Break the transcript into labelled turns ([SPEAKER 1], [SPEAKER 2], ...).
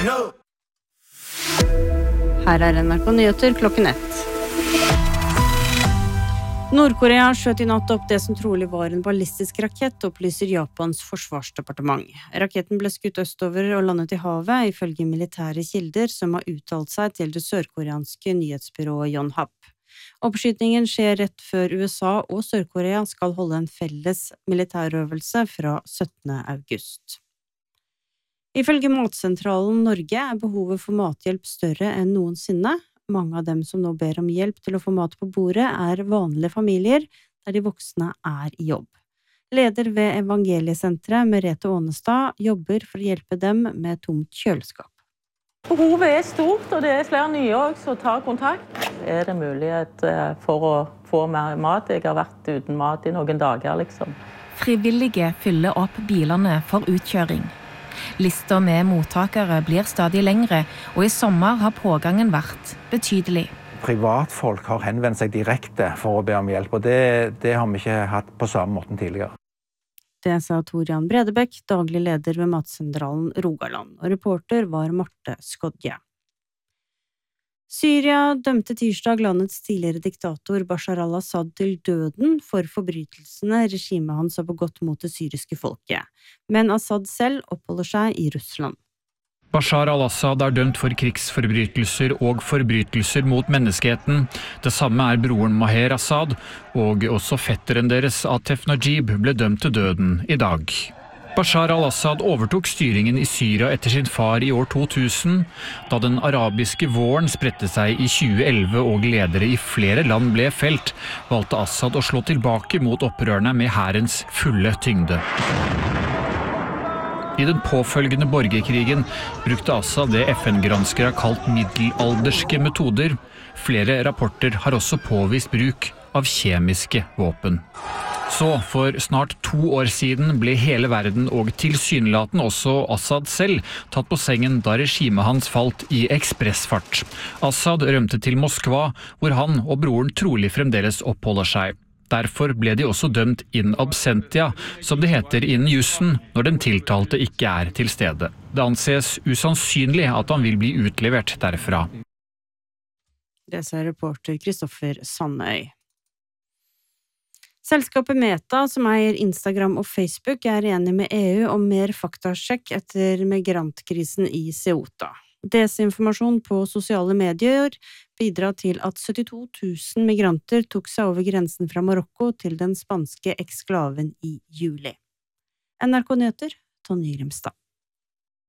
[SPEAKER 1] Her NRK Nyheter klokken 1. Nordkorea skjøt I natt opp det som trolig var en ballistisk rakett, opplyser Japans forsvarsdepartement. Raketten ble skutt østover og landet I havet, ifølge militære kilder som har uttalt seg til det sørkoreanske nyhetsbyrået Yonhap. Oppskytingen skjer rett før USA og Sør-Korea skal holde en felles militærøvelse fra 17. august. Ifølge Matsentralen Norge behovet for mathjelp større enn noensinne. Mange av dem som nå ber om hjelp til å få mat på bordet vanlige familier, der de voksne I jobb. Leder ved Evangeliesenteret, Merete Ånestad, jobber for å hjelpe dem med tomt kjøleskap.
[SPEAKER 2] Behovet stort, og det flere nye også som tar kontakt. Det mulighet for å få mer mat? Jeg har vært uten mat I noen dager, liksom.
[SPEAKER 3] Frivillige fyller opp bilene for utkjøring. Lister med mottakere blir stadig lengre, og I sommer har pågangen vært betydelig.
[SPEAKER 4] Privatfolk har henvendt seg direkte for å be om hjelp, og det har vi ikke hatt på samme måten tidligere.
[SPEAKER 1] Det sa Tor-Jan Bredebekk, daglig leder ved Matsentralen Rogaland, og reporter var Marte Skodje. Syria dømte tirsdag landets tidligere diktator Bashar al-Assad til døden for forbrytelsene regimet hans har begått mot det syriske folket. Men Assad selv oppholder seg I Russland.
[SPEAKER 5] Bashar al-Assad dømt for krigsforbrytelser og forbrytelser mot menneskeheten. Det samme broren Maher Assad, og også fetteren deres Atef Najib ble dømt til døden I dag. Bashar al-Assad overtok styringen I Syria etter sin far I år 2000, da den arabiske våren spredte seg I 2011 og ledere I flere land ble felt, valgte Assad å slå tilbake mot opprørerne med hærens fulle tyngde. I den påfølgende borgerkrigen brukte Assad det FN-granskere har kalt middelalderske metoder. Flere rapporter har også påvist bruk av kjemiske våpen. Så for snart 2 år siden ble hele verden og tilsynelatende også Assad selv tatt på sengen da regimet hans falt I ekspressfart. Assad rømte til Moskva, hvor han og broren trolig fremdeles oppholder seg. Derfor ble de også dømt in absentia, som det heter innen jussen når den tiltalte ikke til stede. Det anses usannsynlig at han vil bli utlevert derfra.
[SPEAKER 1] Det sa reporter Kristoffer Sandøy. Selskapet Meta, som eier Instagram og Facebook, enig med EU om mer faktasjekk etter migrantkrisen I Ceuta. Desinformasjon på sosiale medier bidrar til at 72 000 migranter tok seg over grensen fra Marokko til den spanske eksklaven I juli. NRK Nyheter, Tonje Grimstad.